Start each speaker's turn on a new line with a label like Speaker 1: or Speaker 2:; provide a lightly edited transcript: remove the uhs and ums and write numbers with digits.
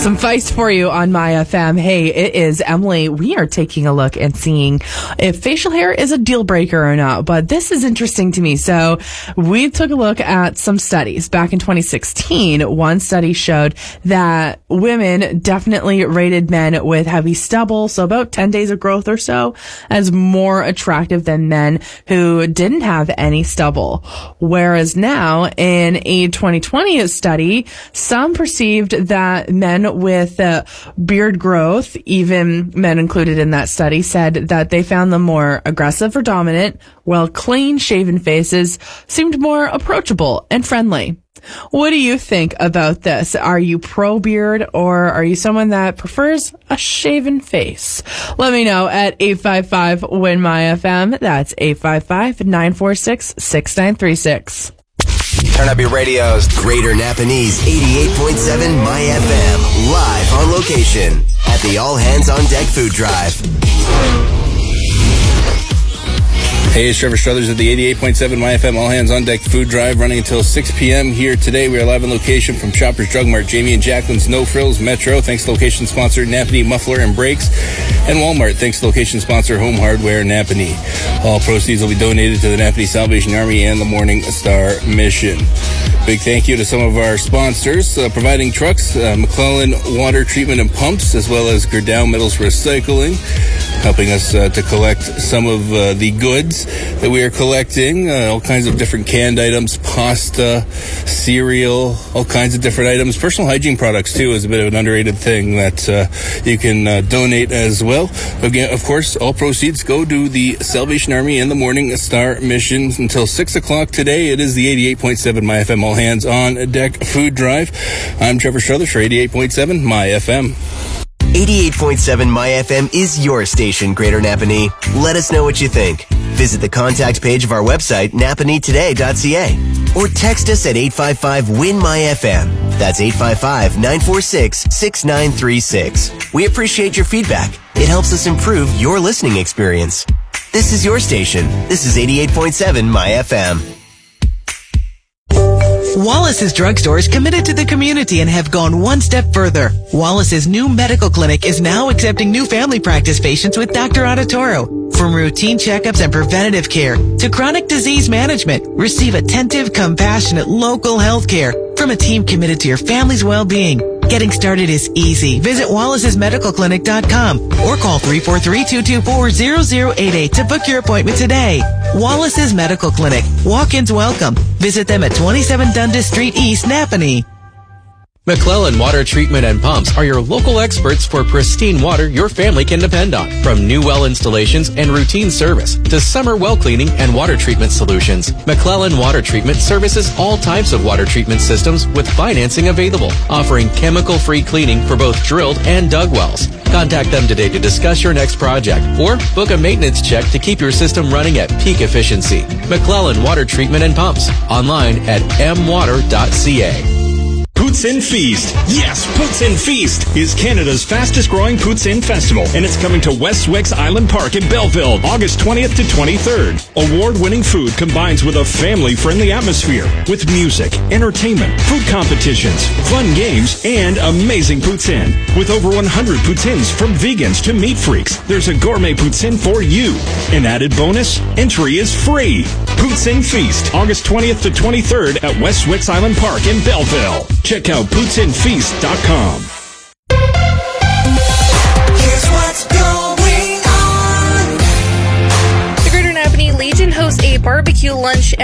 Speaker 1: Some Feist for you on My FM. Hey, it is Emily. We are taking a look and seeing if facial hair is a deal breaker or not. But this is interesting to me. So we took a look at some studies. Back in 2016, one study showed that women definitely rated men with heavy stubble, so about 10 days of growth or so, as more attractive than men who didn't have any stubble. Whereas now, in a 2020 study, some perceived that men with beard growth, even men included in that study, said that they found them more aggressive or dominant, while clean-shaven faces seemed more approachable and friendly. What do you think about this? Are you pro-beard, or are you someone that prefers a shaven face? Let me know at 855-WIN-MY-FM. That's 855-946-6936.
Speaker 2: Turn up your radios. Greater Napanese 88.7 My FM. Live on location at the All Hands on Deck Food Drive.
Speaker 3: Hey, it's Trevor Struthers at the 88.7 My FM All Hands on Deck Food Drive, running until 6 p.m. here today. We are live on location from Shoppers Drug Mart, Jamie and Jacqueline's No Frills, Metro, thanks to location sponsor Napanee Muffler and Brakes, and Walmart, thanks to location sponsor Home Hardware Napanee. All proceeds will be donated to the Napanee Salvation Army and the Morning Star Mission. Big thank you to some of our sponsors, providing trucks, McClellan Water Treatment and Pumps, as well as Gerdau Metals Recycling, helping us to collect some of the goods that we are collecting, all kinds of different canned items, pasta, cereal, all kinds of different items. Personal hygiene products, too, is a bit of an underrated thing that you can donate as well. Again, of course, all proceeds go to the Salvation Army and the Morning Star Mission until 6 o'clock today. It is the 88.7 My FM All Hands on Deck Food Drive. I'm Trevor Struthers for 88.7 My FM.
Speaker 2: 88.7 My FM is your station, Greater Napanee. Let us know what you think. Visit the contact page of our website, napaneetoday.ca, or text us at 855-WIN-MY-FM. That's 855-946-6936. We appreciate your feedback. It helps us improve your listening experience. This is your station. This is 88.7 My FM.
Speaker 4: Wallace's Drugstore is committed to the community and have gone one step further. Wallace's new medical clinic is now accepting new family practice patients with Dr. Auditoro. From routine checkups and preventative care to chronic disease management, receive attentive, compassionate local health care from a team committed to your family's well-being. Getting started is easy. Visit wallacesmedicalclinic.com or call 343-224-0088 to book your appointment today. Wallace's Medical Clinic. Walk-ins welcome. Visit them at 27 Dundas Street East, Napanee.
Speaker 5: McClellan Water Treatment and Pumps are your local experts for pristine water your family can depend on. From new well installations and routine service to summer well cleaning and water treatment solutions, McClellan Water Treatment services all types of water treatment systems with financing available, offering chemical-free cleaning for both drilled and dug wells. Contact them today to discuss your next project or book a maintenance check to keep your system running at peak efficiency. McClellan Water Treatment and Pumps. Online at mwater.ca.
Speaker 6: Poutine Feast. Yes, Poutine Feast is Canada's fastest growing Poutine festival, and it's coming to West Wicks Island Park in Belleville, August 20th to 23rd. Award-winning food combines with a family-friendly atmosphere with music, entertainment, food competitions, fun games, and amazing poutine. With over 100 poutines from vegans to meat freaks, there's a gourmet poutine for you. An added bonus, entry is free. Poutine Feast, August 20th to 23rd at West Wicks Island Park in Belleville. Check out PoutsineFeast.com.
Speaker 7: Here's what's going on.
Speaker 8: The Greater Napanee Legion hosts a barbecue lunch